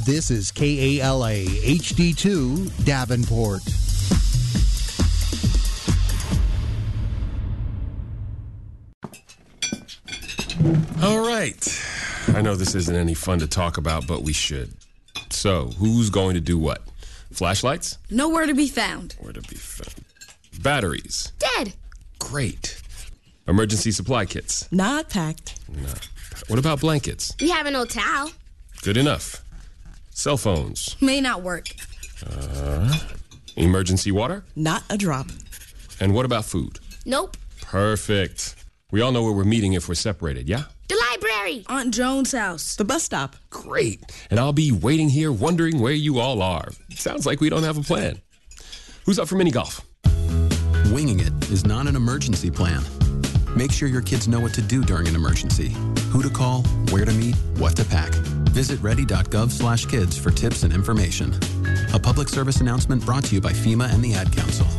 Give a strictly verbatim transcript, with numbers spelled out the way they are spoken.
This is K A L A H D two Davenport. All right. I know this isn't any fun to talk about, but we should. So, who's going to do what? Flashlights? Nowhere to be found. Where to be found? Batteries? Dead. Great. Emergency supply kits? Not packed. No. What about blankets? We have an old towel. Good enough. Cell phones? May not work. Uh, emergency water? Not a drop. And what about food? Nope. Perfect. We all know where we're meeting if we're separated, yeah? The library. Aunt Joan's house. The bus stop. Great. And I'll be waiting here wondering where you all are. Sounds like we don't have a plan. Who's up for mini golf? Winging it is not an emergency plan. Make sure your kids know what to do during an emergency. Who to call, where to meet, what to pack. Visit ready.gov slash kids for tips and information. A public service announcement brought to you by FEMA and the Ad Council.